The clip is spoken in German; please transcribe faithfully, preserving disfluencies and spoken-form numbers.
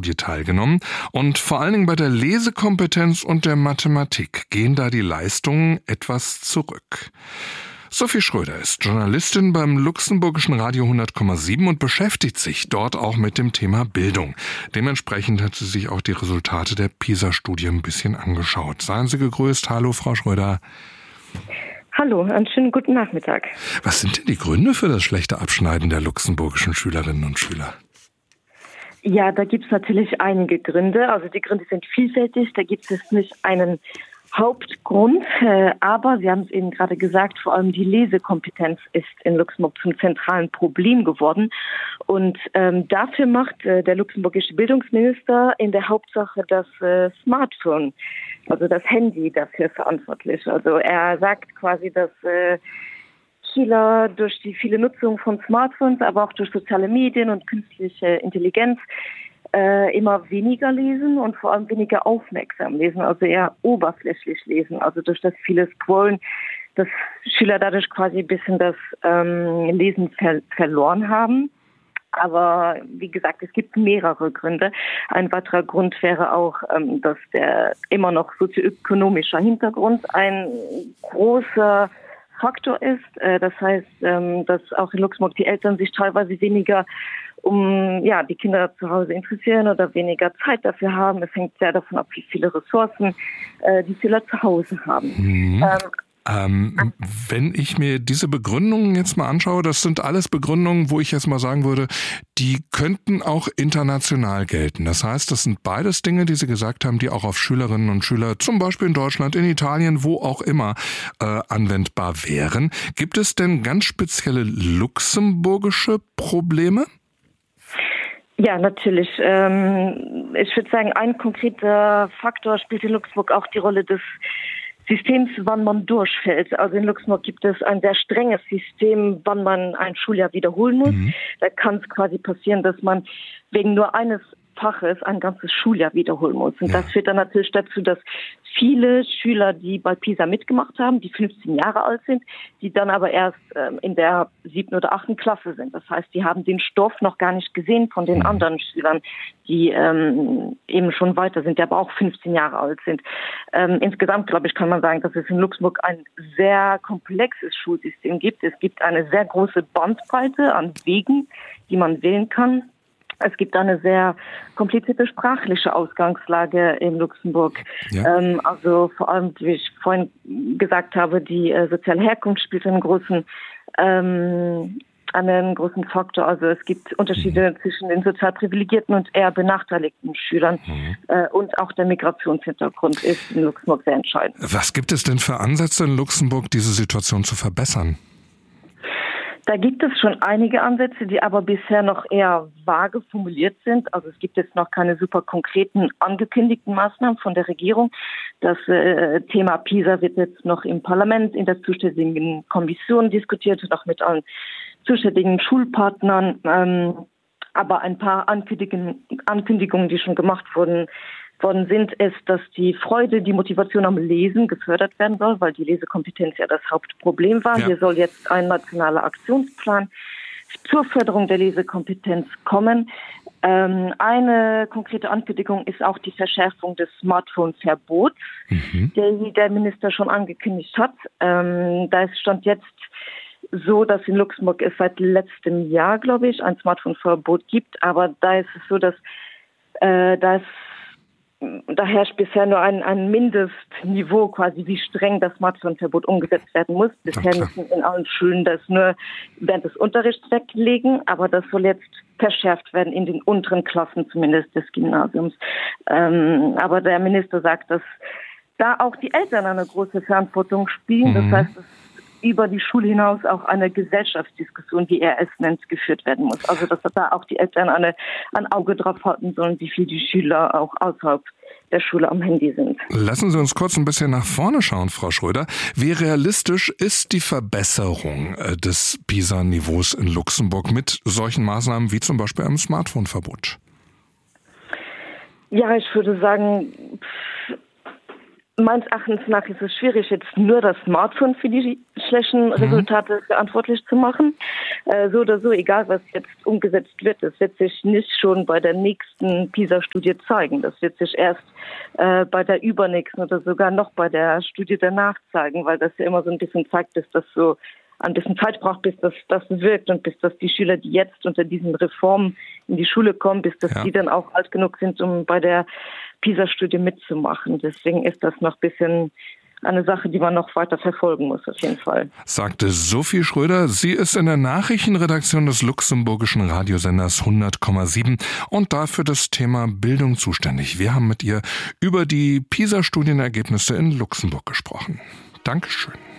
PISA-Studie teilgenommen. Und vor allen Dingen bei der Lesekompetenz und der Mathematik gehen da die Leistungen etwas zurück. Sophie Schröder ist Journalistin beim luxemburgischen Radio hundert Komma sieben und beschäftigt sich dort auch mit dem Thema Bildung. Dementsprechend hat sie sich auch die Resultate der PISA-Studie ein bisschen angeschaut. Seien Sie gegrüßt. Hallo, Frau Schröder. Hallo, einen schönen guten Nachmittag. Was sind denn die Gründe für das schlechte Abschneiden der luxemburgischen Schülerinnen und Schüler? Ja, da gibt es natürlich einige Gründe. Also die Gründe sind vielfältig. Da gibt es nicht einen Hauptgrund, äh, aber Sie haben es eben gerade gesagt, vor allem die Lesekompetenz ist in Luxemburg zum zentralen Problem geworden. Und ähm, dafür macht äh, der luxemburgische Bildungsminister in der Hauptsache das äh, Smartphone, also das Handy, dafür verantwortlich. Also er sagt quasi, dass äh, Schüler durch die viele Nutzung von Smartphones, aber auch durch soziale Medien und künstliche Intelligenz immer weniger lesen und vor allem weniger aufmerksam lesen, also eher oberflächlich lesen, also durch das viele Scrollen, dass Schüler dadurch quasi ein bisschen das ähm, Lesen ver- verloren haben. Aber wie gesagt, es gibt mehrere Gründe. Ein weiterer Grund wäre auch, ähm, dass der immer noch sozioökonomischer Hintergrund ein großer Faktor ist. Äh, das heißt, ähm, dass auch in Luxemburg die Eltern sich teilweise weniger um ja die Kinder zu Hause interessieren oder weniger Zeit dafür haben. Es hängt sehr davon ab, wie viele Ressourcen äh, die Schüler zu Hause haben. Mhm. Ähm, ähm, wenn ich mir diese Begründungen jetzt mal anschaue, das sind alles Begründungen, wo ich jetzt mal sagen würde, die könnten auch international gelten. Das heißt, das sind beides Dinge, die Sie gesagt haben, die auch auf Schülerinnen und Schüler, zum Beispiel in Deutschland, in Italien, wo auch immer, äh, anwendbar wären. Gibt es denn ganz spezielle luxemburgische Probleme? Ja, natürlich. Ähm, ich würde sagen, ein konkreter Faktor spielt in Luxemburg auch die Rolle des Systems, wann man durchfällt. Also in Luxemburg gibt es ein sehr strenges System, wann man ein Schuljahr wiederholen muss. Mhm. Da kann es quasi passieren, dass man wegen nur eines Faches ein ganzes Schuljahr wiederholen muss. Und ja. Das führt dann natürlich dazu, dass viele Schüler, die bei PISA mitgemacht haben, die fünfzehn Jahre alt sind, die dann aber erst ähm, in der siebten oder achten Klasse sind. Das heißt, die haben den Stoff noch gar nicht gesehen von den anderen Schülern, die ähm, eben schon weiter sind, die aber auch fünfzehn Jahre alt sind. Ähm, insgesamt, glaube ich, kann man sagen, dass es in Luxemburg ein sehr komplexes Schulsystem gibt. Es gibt eine sehr große Bandbreite an Wegen, die man wählen kann. Es gibt eine sehr komplizierte sprachliche Ausgangslage in Luxemburg. Ja. Ähm, also vor allem, wie ich vorhin gesagt habe, die äh, soziale Herkunft spielt einen großen, ähm, einen großen Faktor. Also es gibt Unterschiede mhm. zwischen den sozial privilegierten und eher benachteiligten Schülern. Mhm. Äh, und auch der Migrationshintergrund ist in Luxemburg sehr entscheidend. Was gibt es denn für Ansätze in Luxemburg, diese Situation zu verbessern? Da gibt es schon einige Ansätze, die aber bisher noch eher vage formuliert sind. Also es gibt jetzt noch keine super konkreten angekündigten Maßnahmen von der Regierung. Das äh, Thema PISA wird jetzt noch im Parlament in der zuständigen Kommission diskutiert und auch mit allen zuständigen Schulpartnern. Ähm, aber ein paar Ankündigungen, Ankündigungen, die schon gemacht wurden, worden sind, ist, dass die Freude, die Motivation am Lesen gefördert werden soll, weil die Lesekompetenz ja das Hauptproblem war. Ja. Hier soll jetzt ein nationaler Aktionsplan zur Förderung der Lesekompetenz kommen. Ähm, eine konkrete Ankündigung ist auch die Verschärfung des Smartphone-Verbots, mhm. der der Minister schon angekündigt hat. Ähm, da ist Stand jetzt so, dass in Luxemburg es seit letztem Jahr, glaube ich, ein Smartphone-Verbot gibt. Aber da ist es so, dass äh, da ist Da herrscht bisher nur ein, ein Mindestniveau, quasi wie streng das Smartphone-Verbot umgesetzt werden muss. Bisher müssen in allen Schulen das nur während des Unterrichts weglegen, aber das soll jetzt verschärft werden in den unteren Klassen zumindest des Gymnasiums. Ähm, aber der Minister sagt, dass da auch die Eltern eine große Verantwortung spielen. Mhm. Das heißt, dass über die Schule hinaus auch eine Gesellschaftsdiskussion, wie er es nennt, geführt werden muss. Also dass da auch die Eltern eine, ein Auge drauf halten sollen, wie viel die Schüler auch außerhalb der Schule am Handy sind. Lassen Sie uns kurz ein bisschen nach vorne schauen, Frau Schröder. Wie realistisch ist die Verbesserung des PISA-Niveaus in Luxemburg mit solchen Maßnahmen wie zum Beispiel einem Smartphone-Verbot? Ja, ich würde sagen, meines Erachtens nach ist es schwierig, jetzt nur das Smartphone für die schlechten Resultate mhm. verantwortlich zu machen. äh, so oder so, egal was jetzt umgesetzt wird, das wird sich nicht schon bei der nächsten PISA-Studie zeigen. Das wird sich erst äh, bei der übernächsten oder sogar noch bei der Studie danach zeigen, weil das ja immer so ein bisschen zeigt, dass das so ein bisschen Zeit braucht, bis das, das wirkt und bis das die Schüler, die jetzt unter diesen Reformen in die Schule kommen, bis dass ja. die dann auch alt genug sind, um bei der PISA-Studie mitzumachen. Deswegen ist das noch ein bisschen eine Sache, die man noch weiter verfolgen muss, auf jeden Fall. Sagte Sophie Schröder. Sie ist in der Nachrichtenredaktion des luxemburgischen Radiosenders hundert Komma sieben und dafür das Thema Bildung zuständig. Wir haben mit ihr über die PISA-Studienergebnisse in Luxemburg gesprochen. Dankeschön.